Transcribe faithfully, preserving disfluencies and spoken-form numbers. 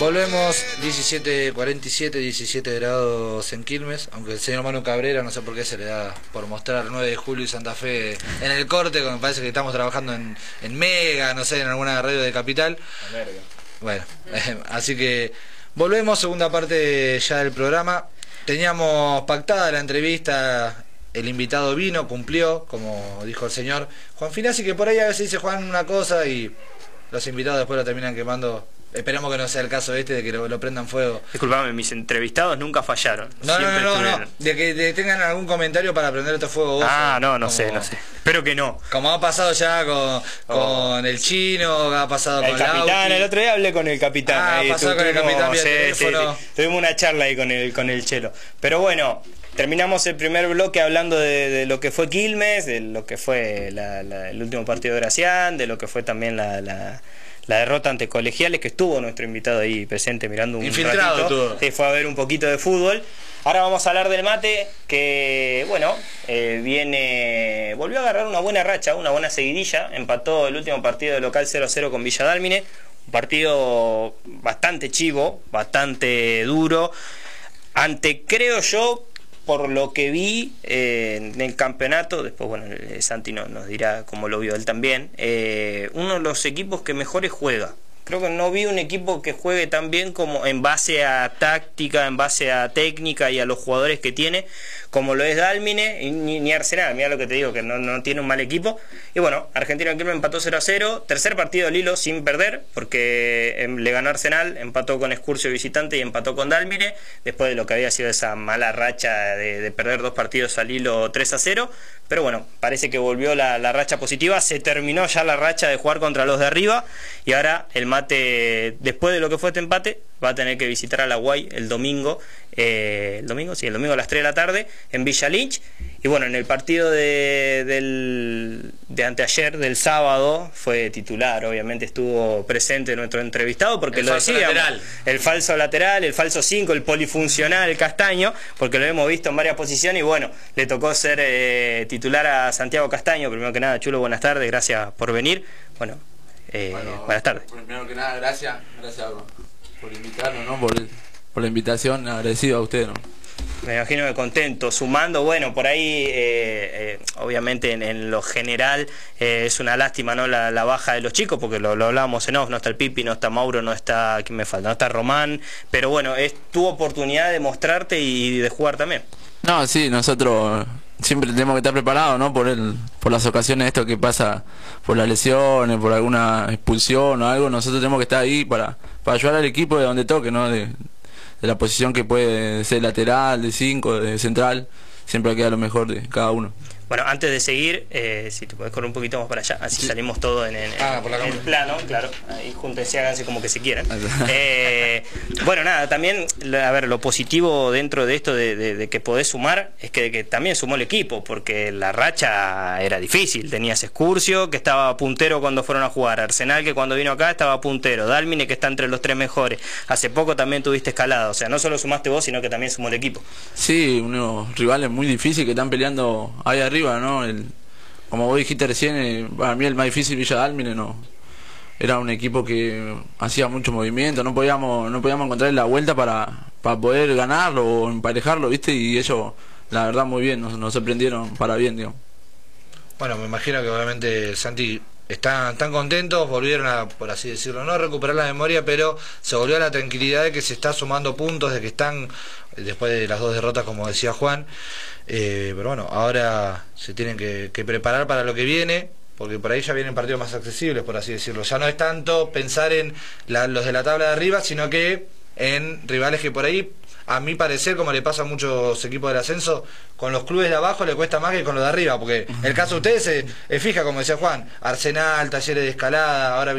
Volvemos, diecisiete cuarenta y siete, diecisiete grados en Quilmes, aunque el señor Manu Cabrera no sé por qué se le da por mostrar nueve de julio y Santa Fe en el corte, me parece que estamos trabajando en, en Mega, no sé, en alguna radio de Capital. Bueno, eh, así que volvemos, segunda parte ya del programa. Teníamos pactada la entrevista, el invitado vino, cumplió, como dijo el señor Juan Finazzi, que por ahí a veces dice Juan una cosa y los invitados después lo terminan quemando. Esperemos que no sea el caso este de que lo, lo prendan fuego. Disculpame, mis entrevistados nunca fallaron. No, no, no, no, no, de que de, tengan algún comentario para prender este fuego vos. Ah, no, no como, sé, no sé. Espero que no. Como ha pasado ya con, con oh. el chino, ha pasado el con capitán. Lauti. El otro día hablé con el capitán. Ah, ahí, pasó con el capitán vía sí, teléfono. Sí, sí. Tuvimos una charla ahí con el, con el Chelo. Pero bueno, terminamos el primer bloque hablando de, de lo que fue Quilmes, de lo que fue la, la, el último partido de Gracián, de lo que fue también la... la la derrota ante Colegiales, que estuvo nuestro invitado ahí presente mirando un infiltrado ratito, todo. Sí, fue a ver un poquito de fútbol. Ahora vamos a hablar del Mate, que bueno, eh, viene volvió a agarrar una buena racha, una buena seguidilla, empató el último partido de local cero a cero con Villa Dálmine, un partido bastante chivo, bastante duro, ante, creo yo, por lo que vi eh, en el campeonato, después bueno, Santi no, nos dirá cómo lo vio él también, eh, uno de los equipos que mejores juega. Creo que no vi un equipo que juegue tan bien como en base a táctica, en base a técnica y a los jugadores que tiene, como lo es Dálmine, ni, ni Arsenal. Mira lo que te digo, que no, no tiene un mal equipo. Y bueno, Argentino en Quilmes empató cero a cero, tercer partido al hilo sin perder, porque eh, le ganó Arsenal, empató con Excursio visitante y empató con Dálmine, después de lo que había sido esa mala racha de, de perder dos partidos al hilo tres a cero. Pero bueno, parece que volvió la, la racha positiva, se terminó ya la racha de jugar contra los de arriba y ahora el Mate, después de lo que fue este empate, va a tener que visitar a la Guay el domingo, eh, el domingo, sí, el domingo a las tres de la tarde en Villa Lynch. Y bueno, en el partido de, del, de anteayer, del sábado, fue titular, obviamente estuvo presente nuestro entrevistado, porque el lo decíamos, lateral. el falso lateral, el falso cinco, el polifuncional, el Castaño, porque lo hemos visto en varias posiciones y bueno, le tocó ser eh, titular a Santiago Castaño. Primero que nada, Chulo, buenas tardes, gracias por venir. Bueno, eh, bueno buenas tardes. Primero que nada, gracias, gracias por invitarnos, ¿no? por, por la invitación, agradecido a usted, ¿no? Me imagino que contento, sumando, bueno, por ahí, eh, eh, obviamente en, en lo general eh, es una lástima, ¿no? La, la baja de los chicos, porque lo, lo hablábamos en off, no está el Pipi, no está Mauro, no está, ¿quién me falta? No está Román, pero bueno, es tu oportunidad de mostrarte y de jugar también. No, sí, nosotros siempre tenemos que estar preparados, ¿no? Por el, por las ocasiones, esto que pasa, por las lesiones, por alguna expulsión o algo, nosotros tenemos que estar ahí para, para ayudar al equipo de donde toque, ¿no? De, de la posición que puede ser lateral, de cinco, de central, siempre queda lo mejor de cada uno. Bueno, antes de seguir, eh, si te podés correr un poquito más para allá, así sí. Salimos todos en, en, ah, en, en el plano, claro, ahí júntense, háganse como que se quieran. eh, bueno, nada, también, a ver, lo positivo dentro de esto de, de, de que podés sumar, es que, que también sumó el equipo, porque la racha era difícil, tenías Excursio, que estaba puntero cuando fueron a jugar, Arsenal, que cuando vino acá estaba puntero, Dálmine, que está entre los tres mejores, hace poco también tuviste escalada, o sea, no solo sumaste vos, sino que también sumó el equipo. Sí, unos rivales muy difíciles que están peleando ahí arriba, ¿no? El, como vos dijiste recién, eh, para mí el más difícil Villa Dálmine, no, era un equipo que hacía mucho movimiento, no podíamos no podíamos encontrar la vuelta para, para poder ganarlo o emparejarlo, ¿viste? Y ellos, la verdad, muy bien, nos, nos sorprendieron para bien, digamos. Bueno, me imagino que obviamente Santi están tan contentos, volvieron a, por así decirlo, no recuperar la memoria, pero se volvió a la tranquilidad de que se está sumando puntos, de que están, después de las dos derrotas, como decía Juan, eh, pero bueno, ahora se tienen que, que preparar para lo que viene, porque por ahí ya vienen partidos más accesibles, por así decirlo. Ya no es tanto pensar en la, los de la tabla de arriba, sino que en rivales que por ahí, a mi parecer, como le pasa a muchos equipos del ascenso, con los clubes de abajo le cuesta más que con los de arriba, porque el caso de ustedes es, es fija, como decía Juan, Arsenal, Talleres de Escalada, ahora